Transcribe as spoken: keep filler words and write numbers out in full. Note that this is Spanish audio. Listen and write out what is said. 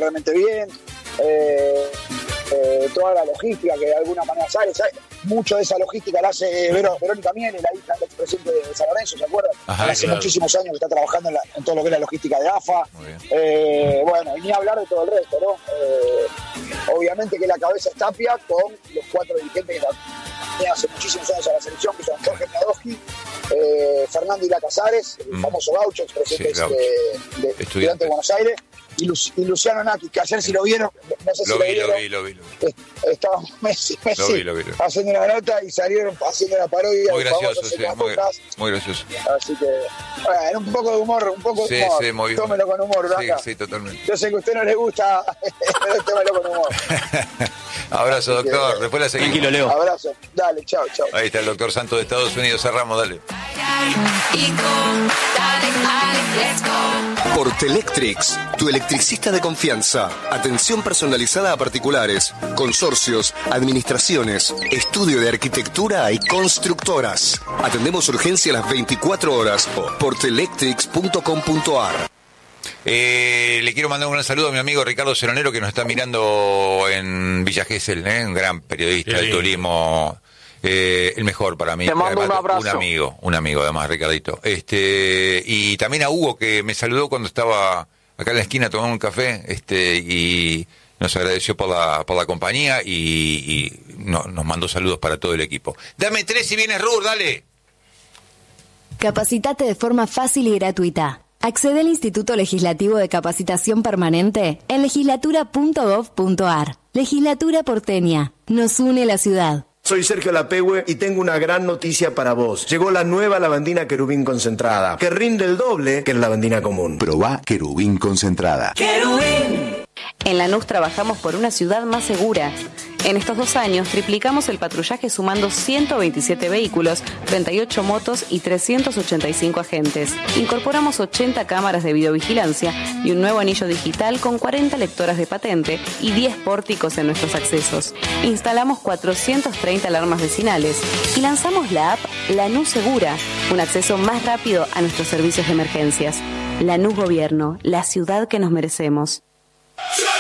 realmente bien. Eh, eh, toda la logística que de alguna manera sale, ¿sabes? Mucho de esa logística la hace Vero, Verónica Miele, la hija del expresidente de San Lorenzo, ¿se acuerdan? Ajá, hace claro. muchísimos años que está trabajando en, la, en todo lo que es la logística de A F A. Eh, bueno, y ni hablar de todo el resto, ¿no? Eh, obviamente que la cabeza es Tapia con los cuatro dirigentes que también hace muchísimos años a la selección, que son Jorge Miadowski, eh, Fernando Ila Casares, el mm. famoso Gaucho, expresidente Sí, Gaucho. de, de Estudiantes de Buenos Aires, y, Lu, y Luciano Naki, que ayer si lo vieron, no sé si Lo lo, vi, vieron, lo vi, lo vi, lo vi. estaba Messi, Messi Lo vi, lo vi, lo vi. haciendo una nota y salieron haciendo una parodia. Muy del gracioso, famoso sí, muy, Secafotas. muy gracioso. Así que, bueno, un poco de humor, un poco de Sí, humor. sí, muy bien. Tómelo con humor, Blanca. Sí, sí, totalmente. Yo sé que a usted no le gusta, pero tómelo con humor. Abrazo, doctor. Después la seguimos. Tranquilo, Leo. Abrazo. Dale, chao, chao. Ahí está el doctor Santos de Estados Unidos. Cerramos, dale. Portelectrics, tu electricista de confianza. Atención personalizada a particulares, consorcios, administraciones, estudio de arquitectura y constructoras. Atendemos urgencia a las veinticuatro horas. portelectrics punto com punto a r. Eh, le quiero mandar un gran saludo a mi amigo Ricardo Ceronero, que nos está mirando en Villa Gesell, ¿eh? Un gran periodista del turismo. Eh, el mejor para mí. Te mando además, un abrazo. Un amigo, un amigo además, Ricardito. Este, y también a Hugo, que me saludó cuando estaba acá en la esquina tomando un café, este, y nos agradeció por la, por la compañía y, y no, nos mandó saludos para todo el equipo. Dame tres y vienes Rur, dale. Capacitate de forma fácil y gratuita. Accede al Instituto Legislativo de Capacitación Permanente en legislatura punto gov punto a r. Legislatura porteña. Nos une la ciudad. Soy Sergio Lapehue y tengo una gran noticia para vos. Llegó la nueva lavandina Querubín concentrada, que rinde el doble que la lavandina común. Probá Querubín concentrada. ¡Querubín! En Lanús trabajamos por una ciudad más segura. En estos dos años triplicamos el patrullaje sumando ciento veintisiete vehículos, treinta y ocho motos y trescientos ochenta y cinco agentes. Incorporamos ochenta cámaras de videovigilancia y un nuevo anillo digital con cuarenta lectoras de patente y diez pórticos en nuestros accesos. Instalamos cuatrocientas treinta alarmas vecinales y lanzamos la app Lanús Segura, un acceso más rápido a nuestros servicios de emergencias. Lanús Gobierno, la ciudad que nos merecemos.